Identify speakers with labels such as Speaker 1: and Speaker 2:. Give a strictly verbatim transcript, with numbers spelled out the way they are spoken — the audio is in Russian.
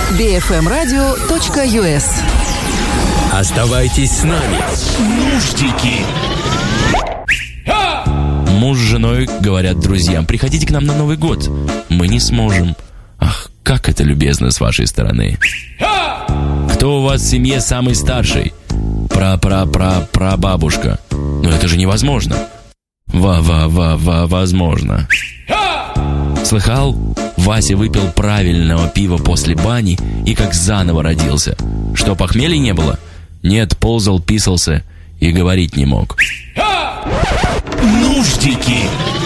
Speaker 1: би эф эм радио точка ю эс.
Speaker 2: Оставайтесь с нами. Нуждики. Муж с женой говорят друзьям: приходите к нам на Новый год. Мы не сможем. Ах, как это любезно с вашей стороны. Кто у вас в семье самый старший? Пра-пра-пра-пра-бабушка. Но это же невозможно. Ва-ва-ва-ва-возможно. Слыхал? Вася выпил правильного пива после бани и как заново родился. Что, похмелья не было? Нет, ползал, писался и говорить не мог. Нуждики.